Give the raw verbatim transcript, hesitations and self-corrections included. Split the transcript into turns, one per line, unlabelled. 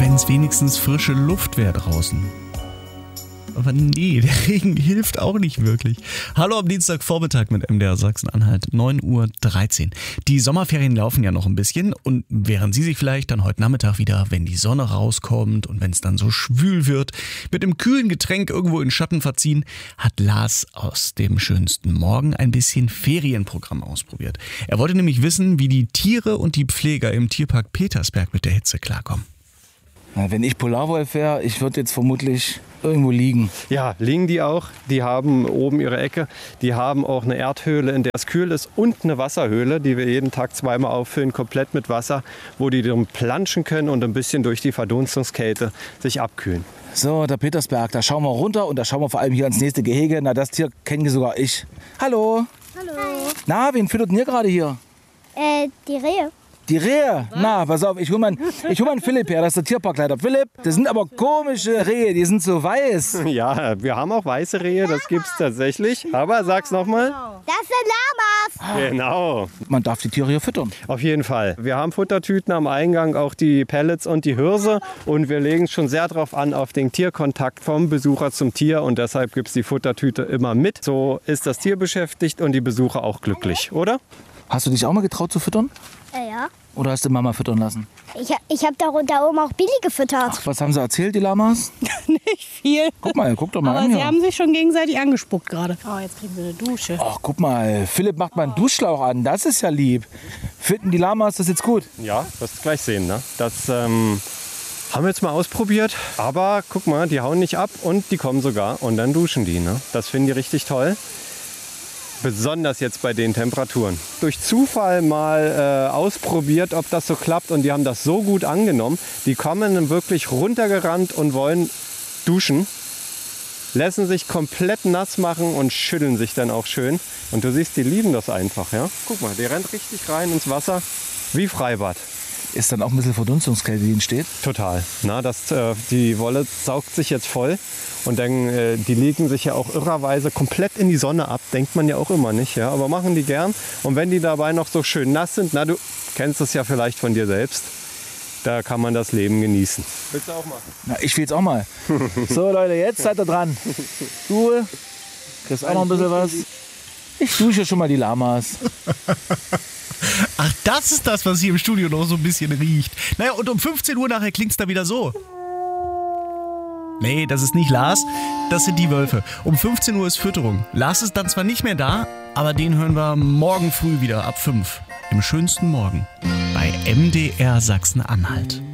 wenn es wenigstens frische Luft wäre draußen. Aber nee, der Regen hilft auch nicht wirklich. Hallo am Dienstagvormittag mit M D R Sachsen-Anhalt, neun Uhr dreizehn. Die Sommerferien laufen ja noch ein bisschen und während Sie sich vielleicht dann heute Nachmittag wieder, wenn die Sonne rauskommt und wenn es dann so schwül wird, mit einem kühlen Getränk irgendwo in Schatten verziehen, hat Lars aus dem schönsten Morgen ein bisschen Ferienprogramm ausprobiert. Er wollte nämlich wissen, wie die Tiere und die Pfleger im Tierpark Petersberg mit der Hitze klarkommen.
Na, wenn ich Polarwolf wäre, ich würde jetzt vermutlich irgendwo liegen.
Ja, liegen die auch. Die haben oben ihre Ecke. Die haben auch eine Erdhöhle, in der es kühl ist, und eine Wasserhöhle, die wir jeden Tag zweimal auffüllen, komplett mit Wasser, wo die drin planschen können und ein bisschen durch die Verdunstungskälte sich abkühlen.
So, der Petersberg, da schauen wir runter und da schauen wir vor allem hier ans nächste Gehege. Na, das Tier kenne sogar ich. Hallo.
Hallo.
Na, wen füttert denn ihr gerade hier?
Äh, die Rehe.
Die Rehe? Na, pass auf, ich hol mal, ich hol mal einen Philipp her, das ist der Tierparkleiter. Philipp, das sind aber komische Rehe, die sind so weiß.
Ja, wir haben auch weiße Rehe, das gibt's tatsächlich. Aber sag's nochmal.
Das sind Lamas.
Genau.
Man darf die Tiere hier füttern.
Auf jeden Fall. Wir haben Futtertüten am Eingang, auch die Pellets und die Hirse. Und wir legen schon sehr darauf an, auf den Tierkontakt vom Besucher zum Tier. Und deshalb gibt's die Futtertüte immer mit. So ist das Tier beschäftigt und die Besucher auch glücklich, oder?
Hast du dich auch mal getraut zu füttern?
Äh, ja.
Oder hast du Mama füttern lassen?
Ich, ich habe da, da oben auch Billy gefüttert.
Ach, was haben sie erzählt, die Lamas?
Nicht viel.
Guck mal, guck doch mal
Aber
an
sie
hier.
haben sich schon gegenseitig angespuckt gerade. Oh, jetzt kriegen sie eine Dusche.
Ach, guck mal, Philipp macht mal einen Duschschlauch an. Das ist ja lieb. Finden die Lamas das jetzt gut?
Ja, wirst du gleich sehen. Ne? Das ähm, haben wir jetzt mal ausprobiert. Aber guck mal, die hauen nicht ab und die kommen sogar. Und dann duschen die. Ne? Das finden die richtig toll. Besonders jetzt bei den Temperaturen. Durch Zufall mal äh, ausprobiert, ob das so klappt. Und die haben das so gut angenommen. Die kommen dann wirklich runtergerannt und wollen duschen. Lassen sich komplett nass machen und schütteln sich dann auch schön. Und du siehst, die lieben das einfach. Ja? Guck mal, die rennt richtig rein ins Wasser wie Freibad.
Ist dann auch ein bisschen Verdunstungskälte, die entsteht?
Total. Na, das, äh, die Wolle saugt sich jetzt voll. Und dann, äh, die legen sich ja auch irrerweise komplett in die Sonne ab. Denkt man ja auch immer nicht. Ja? Aber machen die gern. Und wenn die dabei noch so schön nass sind, na, du kennst es ja vielleicht von dir selbst, da kann man das Leben genießen. Willst du auch machen?
Na, ich will jetzt auch mal. So Leute, jetzt seid ihr dran. Du kriegst auch noch ein bisschen was. Ich dusche schon mal die Lamas.
Ach, das ist das, was hier im Studio noch so ein bisschen riecht. Naja, und um fünfzehn Uhr nachher klingt's da wieder so. Nee, das ist nicht Lars, das sind die Wölfe. Um fünfzehn Uhr ist Fütterung. Lars ist dann zwar nicht mehr da, aber den hören wir morgen früh wieder ab fünf. Im schönsten Morgen bei M D R Sachsen-Anhalt.